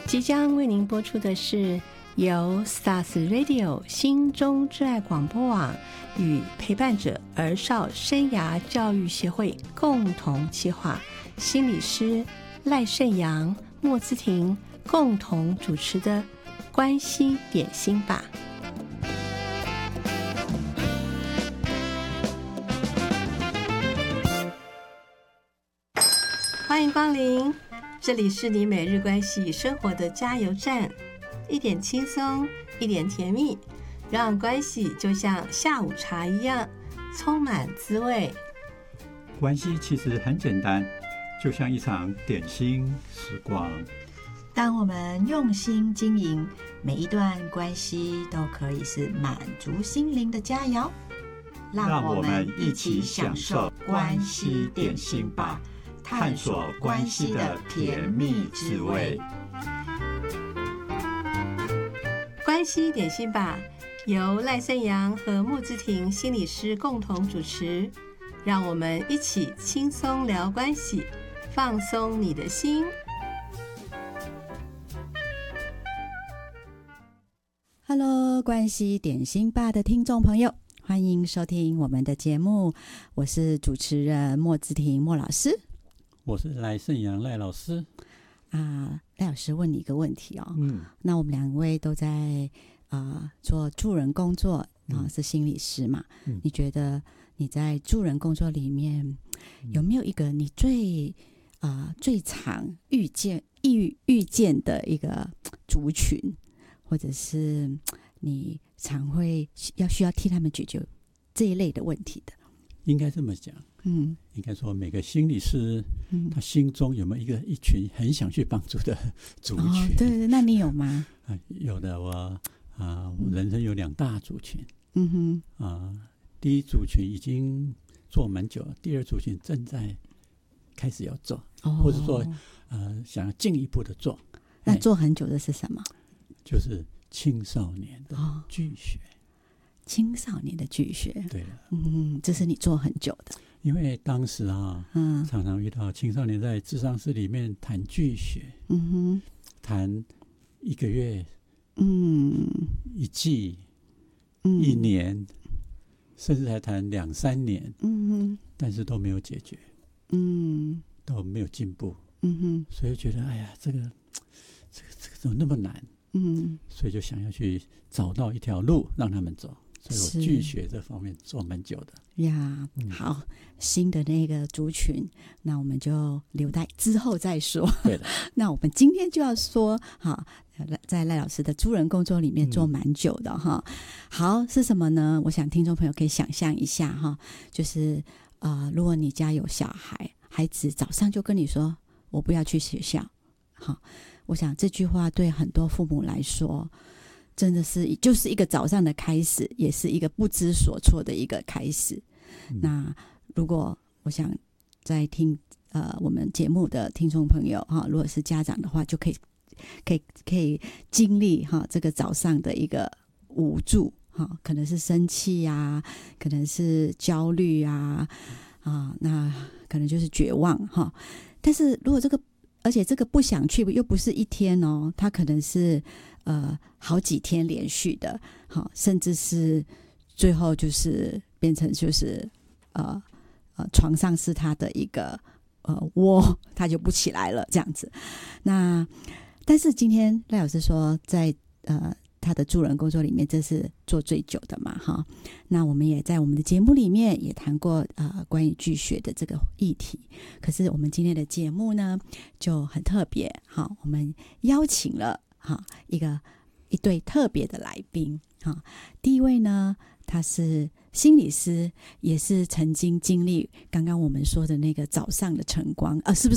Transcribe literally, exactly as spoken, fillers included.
即将为您播出的是由 Stars Radio 心中之爱广播网与陪伴者儿少生涯教育协会共同企划，心理师赖胜阳、莫姿婷共同主持的关系点心吧。欢迎光临，这里是你每日关系生活的加油站，一点轻松，一点甜蜜，让关系就像下午茶一样充满滋味。 关系其实很简单，就像一场点心时光。 当我们用心经营，每一段关系都可以是满足心灵的佳肴。 让我们一起享受关系点心吧，探索关系的甜蜜滋味。 关系点心吧，由赖胜阳和莫姿婷心理师共同主持，让我们一起轻松聊关系，放松你的心。 Hello， 关系点心吧的听众朋友，欢迎收听我们的节目，我是主持人莫姿婷莫老师。 我是赖胜阳赖老师。 啊，赖老师问你一个问题哦。 嗯， 那我们两位都在啊、呃、做助人工作啊、呃，是心理师嘛？嗯，你觉得你在助人工作里面、嗯、有没有一个你最啊、呃、最常遇见遇遇见的一个族群，或者是你常会要需要替他们解决这一类的问题的？ 应该这么讲，嗯，应该说每个心理师，嗯，他心中有没有一个一群很想去帮助的族群？ 哦、对对，那你有吗？ 啊、有的，我啊、呃，我人生有两大族群，嗯哼，啊、呃，第一族群已经做蛮久了，第二族群正在开始要做，哦、或者说呃想要进一步的做。 那做很久的是什么？ 就是青少年的拒学。哦， 青少年的拒学， 对了， 嗯，这是你做很久的。 因为当时啊，嗯，常常遇到青少年在諮商室里面谈拒学，嗯哼，谈一个月，嗯，一季，嗯，一年，甚至还谈两三年，嗯哼，但是都没有解决，嗯，都没有进步，嗯哼，所以觉得哎呀，这个，这个，这个怎么那么难？嗯，所以就想要去找到一条路让他们走。所以我拒学这方面做蛮久的呀、嗯。好，新的那个族群，那我们就留待之后再说。 对的。 那我们今天就要说，哈，在赖老师的助人工作里面做蛮久的哈、嗯。好，是什么呢？我想听众朋友可以想象一下哈，就是呃，如果你家有小孩，孩子早上就跟你说我不要去学校，好，我想这句话对很多父母来说。真的是就是一个早上的开始，也是一个不知所措的一个开始。嗯、那如果我想在听呃我们节目的听众朋友哈，如果是家长的话，就可以可以可以经历哈这个早上的一个无助哈，可能是生气啊，可能是焦虑啊啊，那可能就是绝望哈。但是如果这个而且这个不想去又不是一天哦，它可能是呃好几天连续的，好，甚至是最后就是变成就是呃呃床上是他的一个呃窝，他就不起来了这样子。那但是今天赖老师说在呃他的助人工作里面，这是做最久的嘛哈。那我们也在我们的节目里面也谈过呃关于拒学的这个议题。可是我们今天的节目呢就很特别，好，我们邀请了哈一个一对特别的来宾哈。第一位呢，他是心理师，也是曾经经历刚刚我们说的那个早上的晨光，呃，是不是